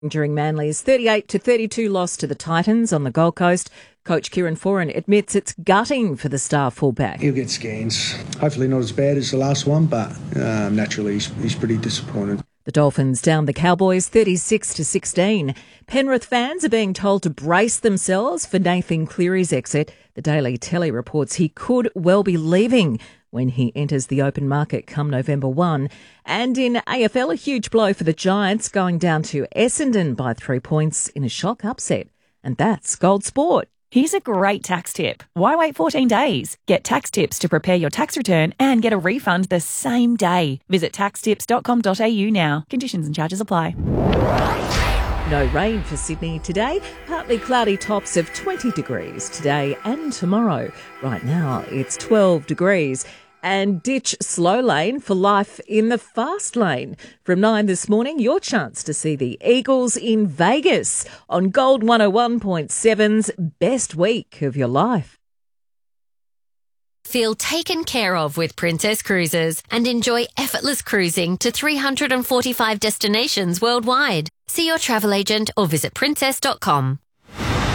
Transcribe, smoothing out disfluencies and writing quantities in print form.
During Manly's 38-32 loss to the Titans on the Gold Coast, coach Kieran Foran admits it's gutting for the star fullback. He'll get scans. Hopefully not as bad as the last one, but naturally he's pretty disappointed. The Dolphins downed the Cowboys 36-16. Penrith fans are being told to brace themselves for Nathan Cleary's exit. The Daily Telly reports he could well be leaving when he enters the open market come November 1. And in AFL, a huge blow for the Giants, going down to Essendon by 3 points in a shock upset. And that's Gold Sport. Here's a great tax tip. Why wait 14 days? Get tax tips to prepare your tax return and get a refund the same day. Visit taxtips.com.au now. Conditions and charges apply. No rain for Sydney today. Partly cloudy tops of 20 degrees today and tomorrow. Right now it's 12 degrees. And ditch slow lane for life in the fast lane. From 9 this morning, your chance to see the Eagles in Vegas on Gold 101.7's Best Week of Your Life. Feel taken care of with Princess Cruises and enjoy effortless cruising to 345 destinations worldwide. See your travel agent or visit princess.com.